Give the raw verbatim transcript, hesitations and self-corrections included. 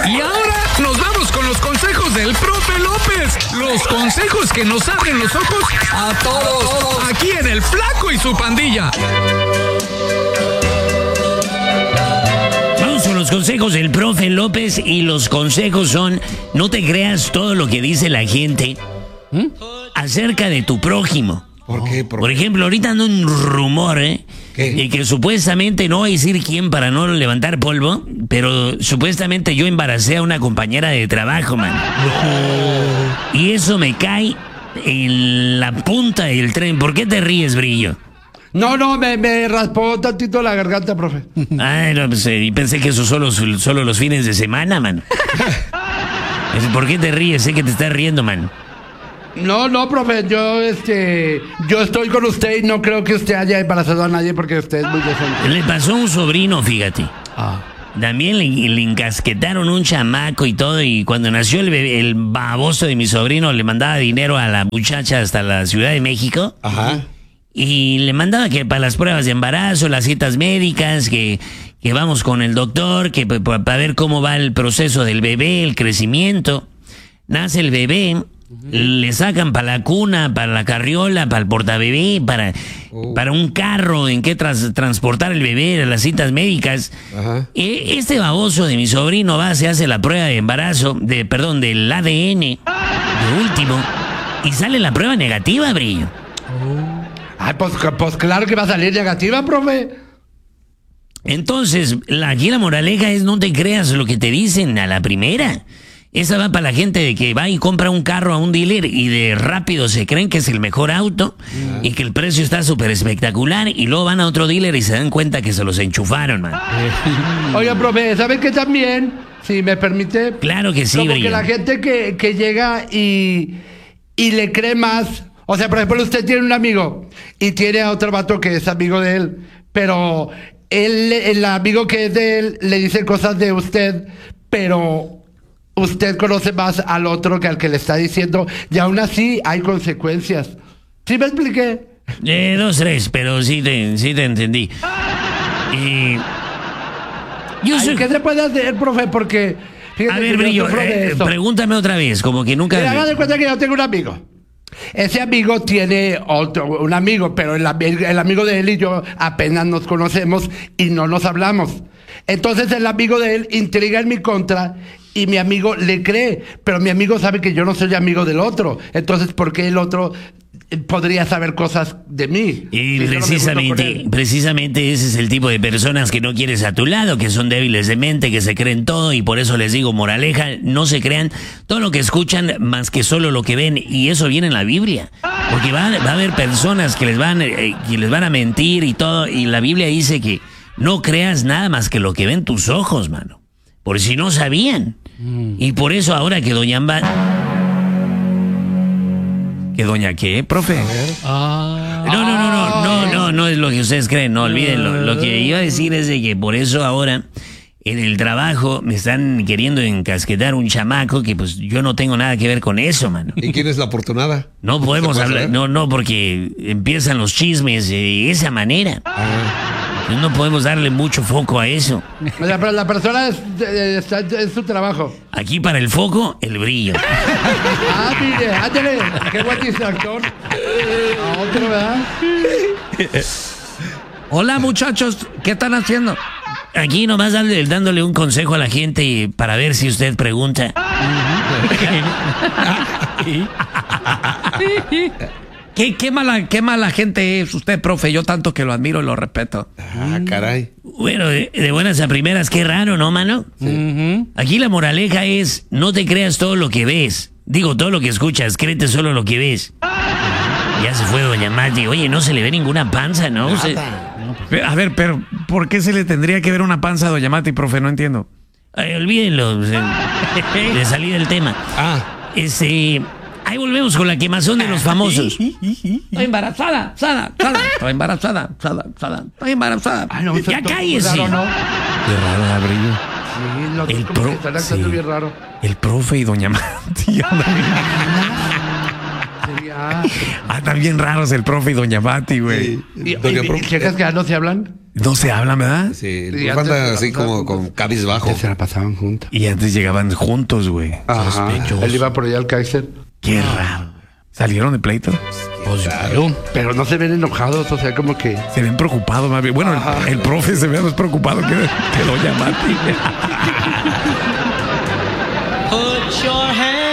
Y ahora nos vamos con los consejos del profe López. Los consejos que nos abren los ojos a todos. Aquí en El Flaco y su pandilla. Vamos con los consejos del profe López. Y los consejos son: no te creas todo lo que dice la gente ¿Mm? acerca de tu prójimo. ¿Por qué? Por, Por ejemplo, ahorita anda un rumor, ¿eh? ¿Qué? De que supuestamente, no voy a decir quién para no levantar polvo, pero supuestamente yo embaracé a una compañera de trabajo, man. No. Y eso me cae en la punta del tren. ¿Por qué te ríes, Brillo? No, no, me, me raspó tantito la garganta, profe. Ay, no, pues, eh, pensé que eso solo, solo los fines de semana, man. ¿Por qué te ríes? Sé que te estás riendo, man. No, no, profe, yo, este, yo estoy con usted y no creo que usted haya embarazado a nadie porque usted es muy decente. Le pasó a un sobrino, fíjate. Ah. También le, le encasquetaron un chamaco y todo, y cuando nació el bebé, el baboso de mi sobrino le mandaba dinero a la muchacha hasta la Ciudad de México. Ajá. Y le mandaba que para las pruebas de embarazo, las citas médicas, que, que vamos con el doctor, que para ver cómo va el proceso del bebé, el crecimiento. Nace el bebé. Le sacan para la cuna, para la carriola, para el portabebé, para, oh. para un carro en que tras, transportar el bebé a las citas médicas. Ajá. E, este baboso de mi sobrino va, se hace la prueba de embarazo, de perdón, del A D N, de último, y sale la prueba negativa, Brillo. Oh. Ay, pues, pues claro que va a salir negativa, profe. Entonces, la, aquí la moraleja es: no te creas lo que te dicen a la primera. Esa va para la gente de que va y compra un carro a un dealer y de rápido se creen que es el mejor auto uh-huh. y que el precio está súper espectacular, y luego van a otro dealer y se dan cuenta que se los enchufaron, man. Oiga, profe, ¿sabe qué también? Si me permite. Claro que sí, Como Brillo. que la gente que, que llega y, y le cree más. O sea, por ejemplo, usted tiene un amigo y tiene a otro vato que es amigo de él, pero él, el amigo que es de él le dice cosas de usted, pero usted conoce más al otro que al que le está diciendo, y aún así hay consecuencias. ¿Sí me expliqué? Eh, dos, tres, pero sí te, sí te entendí. Eh, yo Ay, soy... ¿Qué se puede hacer, profe? Porque... A ver, Brillo, eh, pregúntame otra vez, como que nunca... Mira, haga de cuenta que yo tengo un amigo. Ese amigo tiene otro, un amigo, pero el, el amigo de él y yo apenas nos conocemos y no nos hablamos. Entonces el amigo de él intriga en mi contra y mi amigo le cree, pero mi amigo sabe que yo no soy amigo del otro. Entonces, ¿por qué el otro podría saber cosas de mí? Y si precisamente, no precisamente ese es el tipo de personas que no quieres a tu lado, que son débiles de mente, que se creen todo, y por eso les digo, moraleja, no se crean todo lo que escuchan más que solo lo que ven, y eso viene en la Biblia. Porque va, va a haber personas que les van, eh, que les van a mentir y todo, y la Biblia dice que no creas nada más que lo que ven tus ojos, mano. Por si no sabían. Mm. Y por eso ahora que doña Amba... ¿Que doña qué, profe? Ah. No, no, no, no, no, no, no es lo que ustedes creen, no, olvídenlo. Lo que iba a decir es de que por eso ahora en el trabajo me están queriendo encasquetar un chamaco que pues yo no tengo nada que ver con eso, mano. ¿Y quién es la afortunada? No podemos hablar, saber? no, no, porque empiezan los chismes de esa manera. Ah. No podemos darle mucho foco a eso. La, la persona es, es, es, es su trabajo. Aquí para el foco, el brillo. Ah, mire, ándale. Qué buen distractor. A otro, ¿verdad? Hola, muchachos. ¿Qué están haciendo? Aquí nomás dándole, dándole un consejo a la gente para ver si usted pregunta. ¿Qué, qué, mala, qué mala gente es usted, profe. Yo tanto que lo admiro y lo respeto. Ah, caray. Bueno, de, de buenas a primeras, qué raro, ¿no, mano? Sí. Uh-huh. Aquí la moraleja es: no te creas todo lo que ves. Digo, todo lo que escuchas, créete solo lo que ves. Ya se fue doña Mati. Oye, no se le ve ninguna panza, ¿no? Se... A ver, pero ¿por qué se le tendría que ver una panza a doña Mati, profe? No entiendo. Ay, olvídenlo. Le salí del tema. Ah. Ese... Ahí volvemos con la quemazón de los famosos. Estoy embarazada, sada, sada. Estoy embarazada, sada, sada. Estoy embarazada. Ay, no, ya cállese. Raro, ¿no? Qué raro, Brillo. Sí, lo, el como pro, que están actuando sí. bien raro. El profe y doña Mati. Sería... Ah, están bien raros el profe y doña Mati, güey. ¿Y, y, y checas que ya no se hablan? No se hablan, ¿verdad? Sí, el Y profe antes anda se así la como pasaban con cabizbajo. Que se la pasaban juntas. Y antes llegaban juntos, güey. Ajá. Sospechoso. Él iba por allá al Kaiser. Qué raro. ¿Salieron de pleito? Pues claro. Pero no se ven enojados, o sea, como que. Se ven preocupados más bien. Bueno, el, el profe se ve más preocupado que, que doña Mati. Put your hand